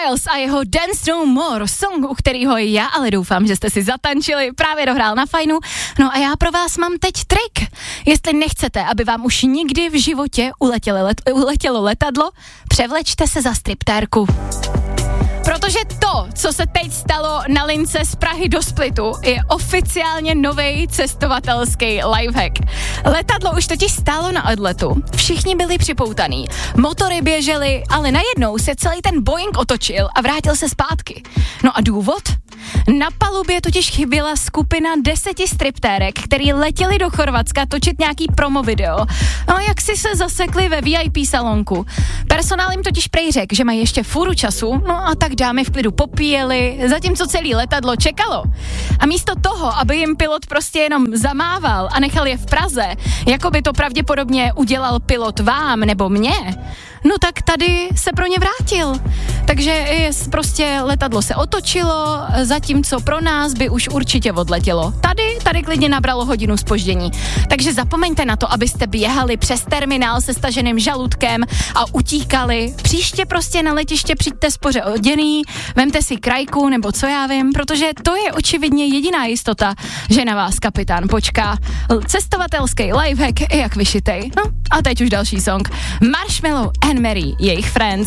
Styles a jeho Dance No More, song, u kterého já ale doufám, že jste si zatančili, právě dohrál na Fajnu. No a já pro vás mám teď trik. Jestli nechcete, aby vám už nikdy v životě uletělo letadlo, převlečte se za striptérku. Protože to, co se teď stalo na lince z Prahy do Splitu, je oficiálně novej cestovatelský lifehack. Letadlo už totiž stálo na odletu, všichni byli připoutaný, motory běžely, ale najednou se celý ten Boeing otočil a vrátil se zpátky. No a důvod? Na palubě totiž chyběla skupina 10 striptérek, který letěli do Chorvatska točit nějaký promo video. No jak si se zasekli ve VIP salonku. Personál jim totiž prej řekl, že mají ještě fůru času, no a tak dámy v klidu popíjeli, zatímco celý letadlo čekalo. A místo toho, aby jim pilot prostě jenom zamával a nechal je v Praze, jako by to pravděpodobně udělal pilot vám nebo mně, no tak tady se pro ně vrátil. Takže prostě letadlo se otočilo, zatímco pro nás by už určitě odletělo. Tady klidně nabralo hodinu zpoždění. Takže zapomeňte na to, abyste běhali přes terminál se staženým žaludkem a utíkali. Příště prostě na letiště přijďte spoře oděný, vemte si krajku nebo co já vím, protože to je očividně jediná jistota, že na vás kapitán počká. Cestovatelský lifehack je jak vyšitej. No a teď už další song. Marshmello and Mary, jejich Friends.